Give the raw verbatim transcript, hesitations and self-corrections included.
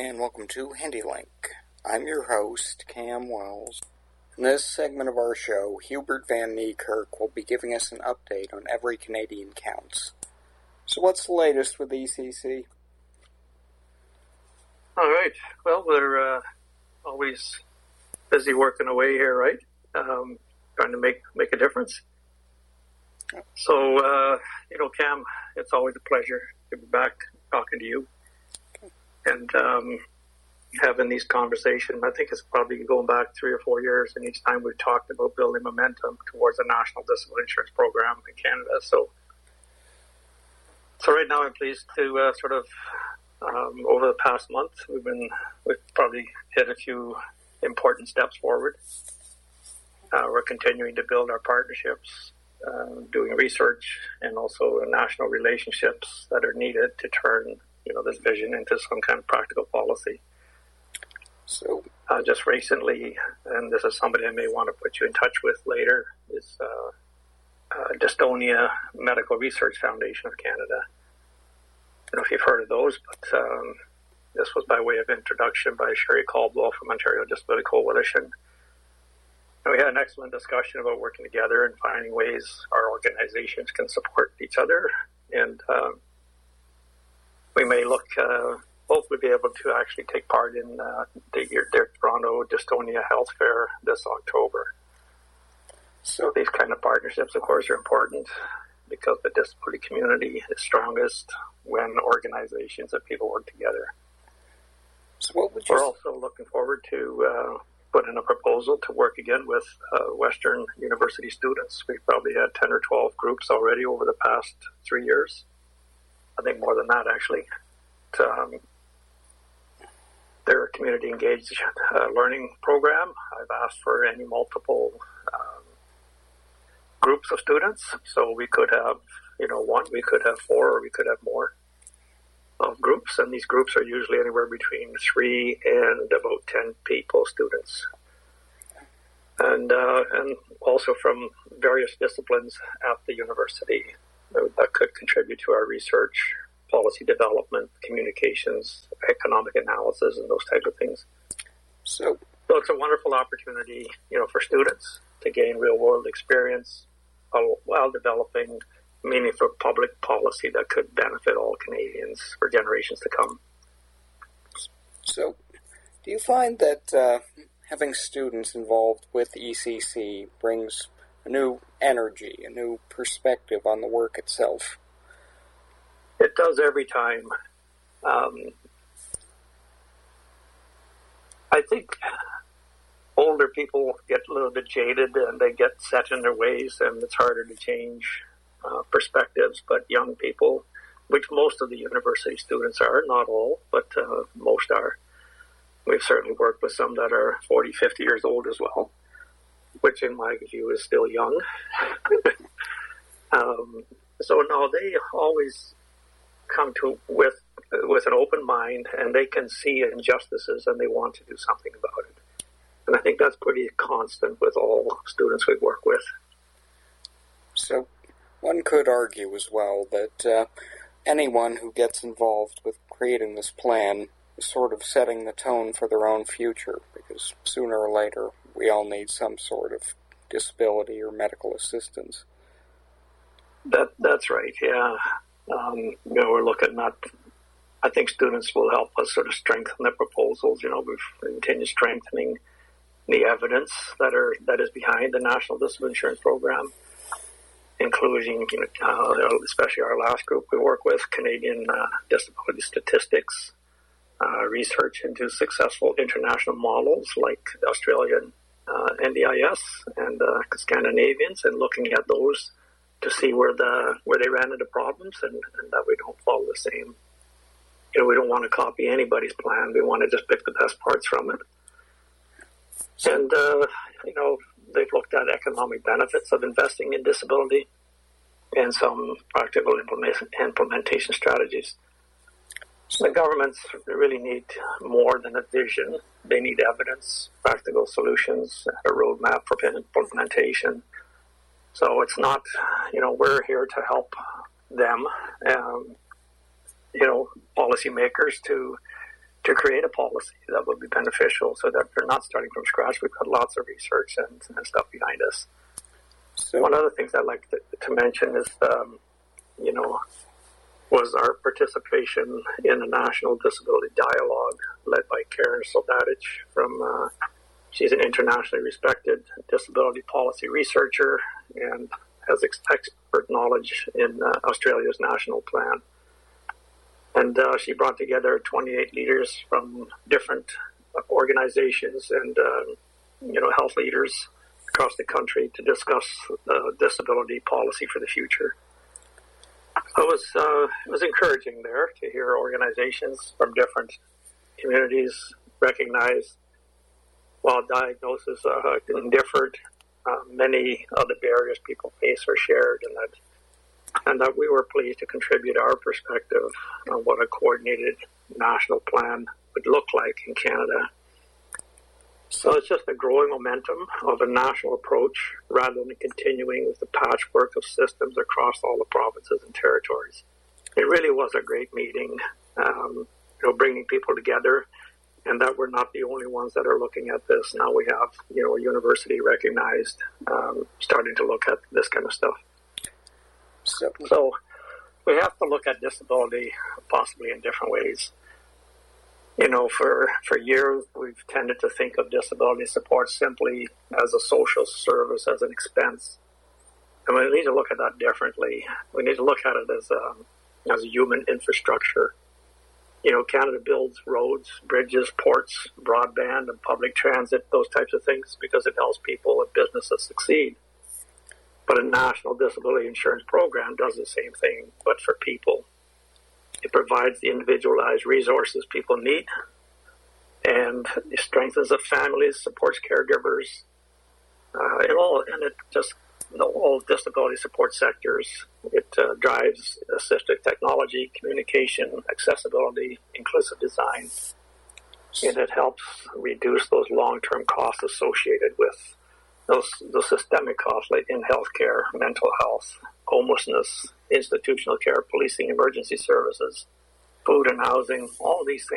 and welcome to HandyLink. I'm your host, Cam Wells. In this segment of our show, Hubert Van Niekerk will be giving us an update on Every Canadian Counts. So what's the latest with E C C? All right. Well, we're uh, always busy working away here, right? Um, trying to make, make a difference. So, uh, you know, Cam, it's always a pleasure to be back talking to you. And um, having these conversations. I think it's probably going back three or four years, and each time we've talked about building momentum towards a national disability insurance program in Canada. So, so right now I'm pleased to uh, sort of, um, over the past month, we've been, we've probably hit a few important steps forward. Uh, we're continuing to build our partnerships, uh, doing research, and also national relationships that are needed to turn you know, this vision into some kind of practical policy. So, uh, just recently, and this is somebody I may want to put you in touch with later, is uh, uh, Dystonia Medical Research Foundation of Canada. I don't know if you've heard of those, but um, this was by way of introduction by Sherry Caldwell from Ontario Disability Coalition. And we had an excellent discussion about working together and finding ways our organizations can support each other. And um, we may look, uh, hopefully be able to actually take part in uh, the, their Toronto Dystonia Health Fair this October. So these kind of partnerships, of course, are important because the disability community is strongest when organizations and people work together. So what would you... We're also looking forward to uh, put in a proposal to work again with uh, Western University students. We've probably had ten or twelve groups already over the past three years. I think more than that, actually. Um, their community engaged uh, learning program. I've asked for any multiple um, groups of students. So we could have, you know, one, we could have four, or we could have more of groups. And these groups are usually anywhere between three and about ten people, students. And, uh, and also from various disciplines at the university that could contribute to our research, policy development, communications, economic analysis, and those types of things. So, so it's a wonderful opportunity, you know, for students to gain real-world experience while, while developing meaningful public policy that could benefit all Canadians for generations to come. So, do you find that uh, having students involved with E C C brings a new energy, a new perspective on the work itself? It does every time. Um, I think older people get a little bit jaded and they get set in their ways, and it's harder to change uh, perspectives. But young people, which most of the university students are, not all, but uh, most are. We've certainly worked with some that are forty, fifty years old as well, which in my view is still young. um, so no, they always come to with with an open mind, and they can see injustices and they want to do something about it. And I think that's pretty constant with all students we work with. So one could argue as well that uh, anyone who gets involved with creating this plan is sort of setting the tone for their own future, because sooner or later we all need some sort of disability or medical assistance. That that's right. Yeah, um, you know, we're looking at. I think students will help us sort of strengthen the proposals. You know, we've continued strengthening the evidence that are that is behind the National Disability Insurance Program, including, you know, uh, especially our last group we work with, Canadian uh, disability statistics, uh, research into successful international models like the Australian uh, N D I S and uh, Scandinavians, and looking at those to see where the where they ran into problems, and, and that we don't follow the same. You know, we don't want to copy anybody's plan. We want to just pick the best parts from it. And, uh, you know, they've looked at economic benefits of investing in disability and some practical implement- implementation strategies. The governments really need more than a vision. They need evidence, practical solutions, a roadmap for implementation. So it's not, you know, we're here to help them, um, you know, policymakers to to create a policy that would be beneficial so that we're not starting from scratch. We've got lots of research and, and stuff behind us. So one of the things I'd like to, to mention is, um, you know, was our participation in a national disability dialogue led by Karen Soldadich from, uh, she's an internationally respected disability policy researcher and has ex- expert knowledge in uh, Australia's national plan. And uh, she brought together twenty-eight leaders from different organizations and, uh, you know, health leaders across the country to discuss uh, disability policy for the future. So it was, uh, it was encouraging there to hear organizations from different communities recognize while diagnoses uh, differed, uh, many of the barriers people face are shared, and that and that we were pleased to contribute our perspective on what a coordinated national plan would look like in Canada. So it's just a growing momentum of a national approach rather than continuing with the patchwork of systems across all the provinces and territories. It really was a great meeting, um, you know, bringing people together, and that we're not the only ones that are looking at this. Now we have, you know, a university recognized, um, starting to look at this kind of stuff. So, so we have to look at disability possibly in different ways. You know, for, for years, we've tended to think of disability support simply as a social service, as an expense. And we need to look at that differently. We need to look at it as a, as a human infrastructure. You know, Canada builds roads, bridges, ports, broadband, and public transit, those types of things, because it helps people and businesses succeed. But a national disability insurance program does the same thing, but for people. It provides the individualized resources people need, and it strengthens the families, supports caregivers, uh, and all, and it just, you know, all disability support sectors. It uh, drives assistive technology, communication, accessibility, inclusive design, and it helps reduce those long-term costs associated with those, those systemic costs like in healthcare, mental health, homelessness, institutional care, policing, emergency services, food and housing, all these things.